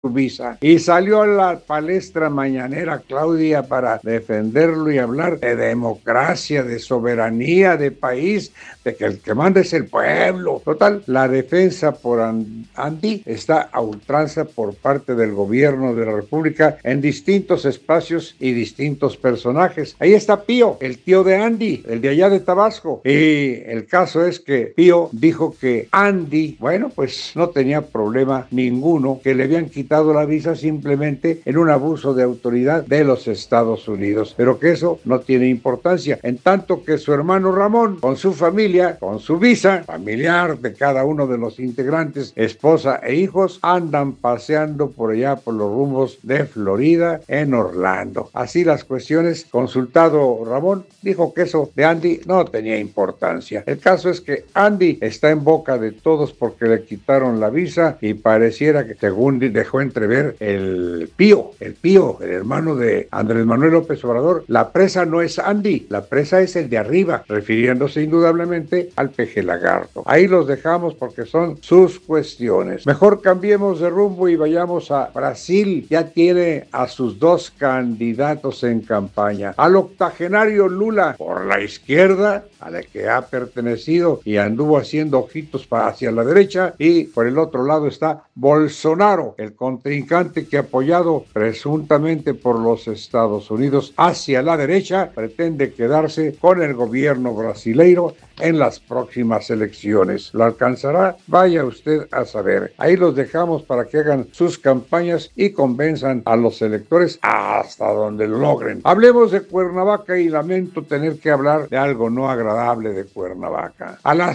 visa y salió a la palestra mañanera Claudia para defenderlo y hablar de democracia, de soberanía, de país, de que el que manda es el pueblo. Total, la defensa por Andy está a ultranza por parte del gobierno de la República en distintos espacios y distintos personajes. Ahí está Pío, el tío de Andy, el de allá de Tabasco, y el caso es que Pío dijo que Andy, bueno, pues no tenía problema ninguno, que le habían quitado la visa simplemente en un abuso de autoridad de los Estados Unidos, pero que eso no tiene importancia, en tanto que su hermano Ramón, con su familia, con su visa familiar de cada uno de los integrantes, esposa e hijos, andan paseando por allá por los rumbos de Florida, en Orlando. Así las cuestiones. Consultado Ramón, dijo que eso de Andy no tenía importancia. El caso es que Andy está en boca de todos porque le quitaron la visa y pareciera que, según dejó entrever el Pío, el hermano de Andrés Manuel López Obrador, la presa no es Andy, la presa es el de arriba, refiriéndose indudablemente al peje lagarto. Ahí los dejamos porque son sus cuestiones. Mejor cambiemos de rumbo y vayamos a Brasil. Ya tiene a sus dos candidatos en campaña. Al octogenario Lula por la izquierda, a la que ha pertenecido y anduvo haciendo ojitos hacia la derecha, y por el otro lado está Bolsonaro, el contrincante que, apoyado presuntamente por los Estados Unidos hacia la derecha, pretende quedarse con el gobierno brasileiro en las próximas elecciones. ¿Lo alcanzará? Vaya usted a saber. Ahí los dejamos para que hagan sus campañas y convenzan a los electores hasta donde lo logren. Hablemos de Cuernavaca y lamento tener que hablar de algo no agradable de Cuernavaca. A las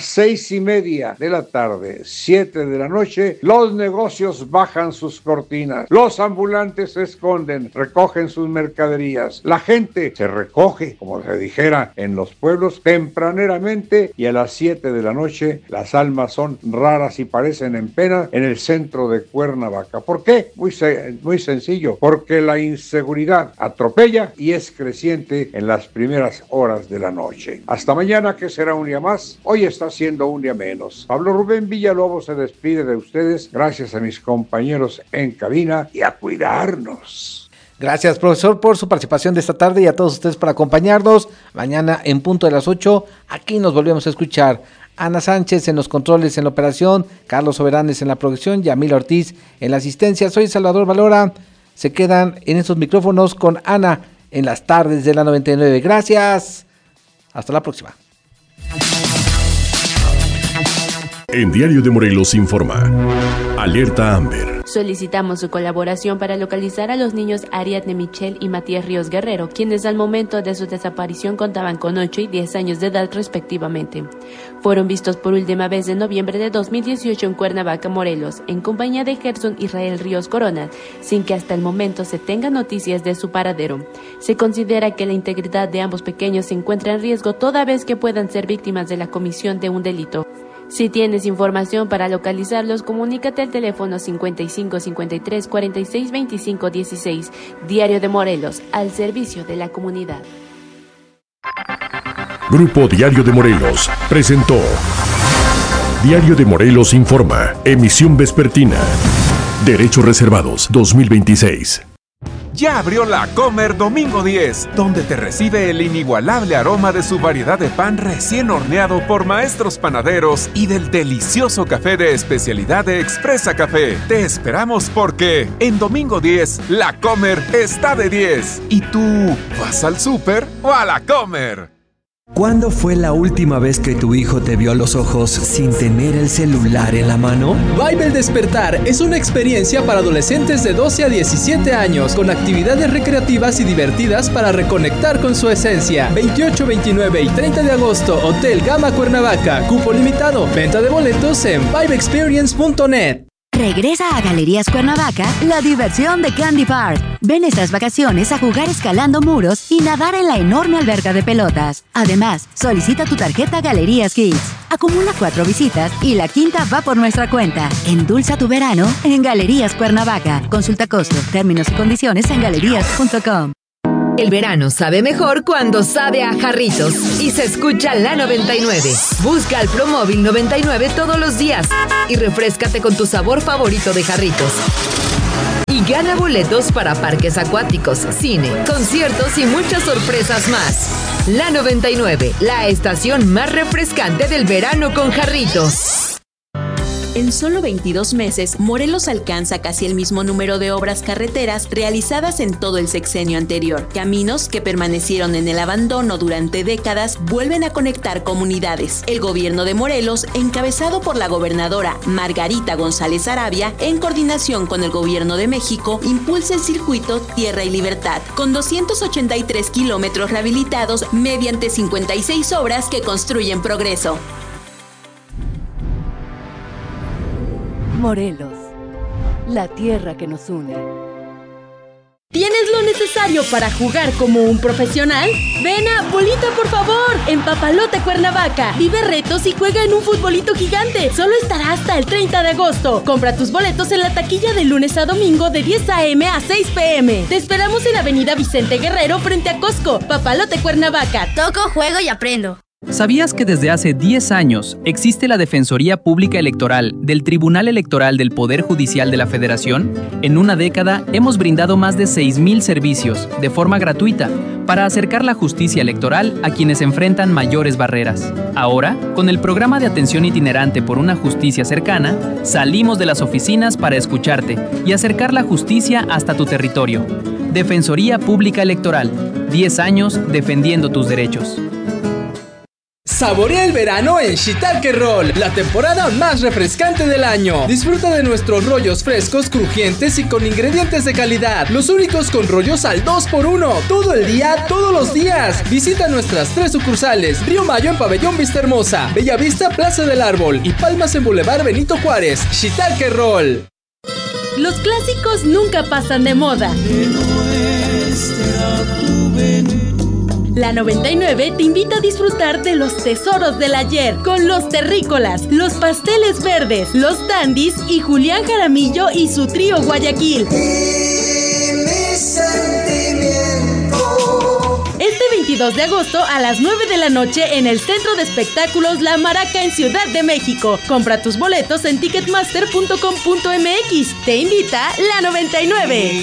6:30 de la tarde, 7 de la noche, los negocios bajan sus cortinas. Los ambulantes se esconden, recogen sus mercaderías. La gente se recoge, como se dijera en los pueblos, tempraneramente, y a las 7 de la noche las almas son raras y parecen en pena en el centro de Cuernavaca. ¿Por qué? Muy sencillo, porque la inseguridad atropella y es creciente en las primeras horas de la noche. Hasta mañana, que será un día más. Hoy está siendo un día menos. Pablo Rubén Villalobos se despide de ustedes, gracias a mis compañeros en cabina, y a cuidarnos. Gracias, profesor, por su participación de esta tarde, y a todos ustedes por acompañarnos. Mañana en punto de las 8, aquí nos volvemos a escuchar. Ana Sánchez en los controles, en la operación, Carlos Soberanes en la producción, Yamila Ortiz en la asistencia. Soy Salvador Valora. Se quedan en estos micrófonos con Ana en las tardes de la 99. Gracias. Hasta la próxima. En Diario de Morelos informa. Alerta Amber. Solicitamos su colaboración para localizar a los niños Ariadne Michel y Matías Ríos Guerrero, quienes al momento de su desaparición contaban con 8 y 10 años de edad respectivamente. Fueron vistos por última vez en noviembre de 2018 en Cuernavaca, Morelos, en compañía de Gerson Israel Ríos Corona, sin que hasta el momento se tenga noticias de su paradero. Se considera que la integridad de ambos pequeños se encuentra en riesgo toda vez que puedan ser víctimas de la comisión de un delito. Si tienes información para localizarlos, comunícate al teléfono 55 53 46 25 16. Diario de Morelos, al servicio de la comunidad. Grupo Diario de Morelos presentó Diario de Morelos informa, emisión vespertina. Derechos reservados 2026. Ya abrió La Comer Domingo 10, donde te recibe el inigualable aroma de su variedad de pan recién horneado por maestros panaderos y del delicioso café de especialidad de Expresa Café. Te esperamos porque en Domingo 10, La Comer está de 10. ¿Y tú vas al súper o a La Comer? ¿Cuándo fue la última vez que tu hijo te vio a los ojos sin tener el celular en la mano? Vibe el Despertar es una experiencia para adolescentes de 12 a 17 años con actividades recreativas y divertidas para reconectar con su esencia. 28, 29 y 30 de agosto, Hotel Gama Cuernavaca. Cupo limitado. Venta de boletos en vibeexperience.net. Regresa a Galerías Cuernavaca la diversión de Candy Park. Ven estas vacaciones a jugar escalando muros y nadar en la enorme alberca de pelotas. Además, solicita tu tarjeta Galerías Kids. Acumula 4 visitas y la quinta va por nuestra cuenta. Endulza tu verano en Galerías Cuernavaca. Consulta costos, términos y condiciones en galerías.com. El verano sabe mejor cuando sabe a Jarritos y se escucha la 99. Busca al Promóvil 99 todos los días y refréscate con tu sabor favorito de Jarritos. Gana boletos para parques acuáticos, cine, conciertos y muchas sorpresas más. La 99, la estación más refrescante del verano con Jarritos. En solo 22 meses, Morelos alcanza casi el mismo número de obras carreteras realizadas en todo el sexenio anterior. Caminos que permanecieron en el abandono durante décadas vuelven a conectar comunidades. El gobierno de Morelos, encabezado por la gobernadora Margarita González Arabia, en coordinación con el gobierno de México, impulsa el circuito Tierra y Libertad, con 283 kilómetros rehabilitados mediante 56 obras que construyen progreso. Morelos, la tierra que nos une. ¿Tienes lo necesario para jugar como un profesional? Ven a Bolita, por favor, en Papalote, Cuernavaca. Vive retos y juega en un futbolito gigante. Solo estará hasta el 30 de agosto. Compra tus boletos en la taquilla de lunes a domingo de 10 a.m. a 6 p.m. Te esperamos en Avenida Vicente Guerrero frente a Costco, Papalote, Cuernavaca. Toco, juego y aprendo. ¿Sabías que desde hace 10 años existe la Defensoría Pública Electoral del Tribunal Electoral del Poder Judicial de la Federación? En una década hemos brindado más de 6,000 servicios de forma gratuita para acercar la justicia electoral a quienes enfrentan mayores barreras. Ahora, con el programa de atención itinerante por una justicia cercana, salimos de las oficinas para escucharte y acercar la justicia hasta tu territorio. Defensoría Pública Electoral, 10 años defendiendo tus derechos. Saborea el verano en Shiitake Roll, la temporada más refrescante del año. Disfruta de nuestros rollos frescos, crujientes y con ingredientes de calidad. Los únicos con rollos al 2x1. Todo el día, todos los días. Visita nuestras 3 sucursales: Río Mayo en Pabellón Vista Hermosa, Bellavista Plaza del Árbol y Palmas en Boulevard Benito Juárez. Shiitake Roll. Los clásicos nunca pasan de moda. La 99 te invita a disfrutar de los tesoros del ayer con los terrícolas, los pasteles verdes, los dandis y Julián Jaramillo y su trío Guayaquil. Este 22 de agosto a las 9 de la noche en el Centro de Espectáculos La Maraca en Ciudad de México. Compra tus boletos en ticketmaster.com.mx. Te invita la 99.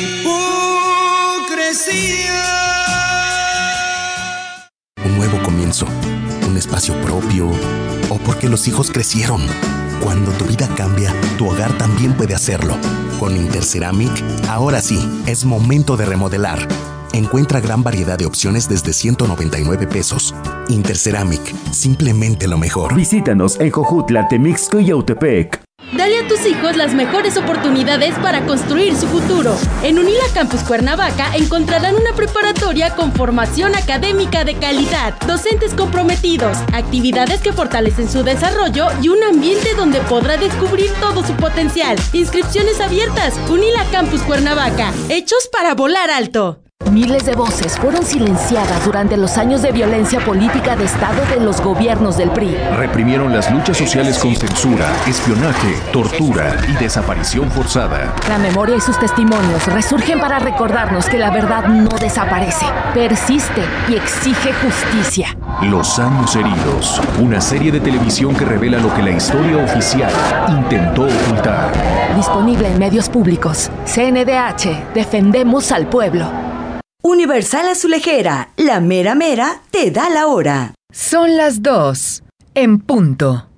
Un nuevo comienzo, un espacio propio, o porque los hijos crecieron. Cuando tu vida cambia, tu hogar también puede hacerlo. Con Interceramic, ahora sí, es momento de remodelar. Encuentra gran variedad de opciones desde 199 pesos. Interceramic, simplemente lo mejor. Visítanos en Jojutla, Temixco y Yautepec. Dale a tus hijos las mejores oportunidades para construir su futuro. En Unila Campus Cuernavaca encontrarán una preparatoria con formación académica de calidad, docentes comprometidos, actividades que fortalecen su desarrollo y un ambiente donde podrá descubrir todo su potencial. Inscripciones abiertas. Unila Campus Cuernavaca. Hechos para volar alto. Miles de voces fueron silenciadas durante los años de violencia política de Estado de los gobiernos del PRI. Reprimieron las luchas sociales con censura, espionaje, tortura y desaparición forzada. La memoria y sus testimonios resurgen para recordarnos que la verdad no desaparece, persiste y exige justicia. Los años heridos, una serie de televisión que revela lo que la historia oficial intentó ocultar. Disponible en medios públicos. CNDH, defendemos al pueblo. Universal Azulejera, la mera mera te da la hora. Son las 2 en punto.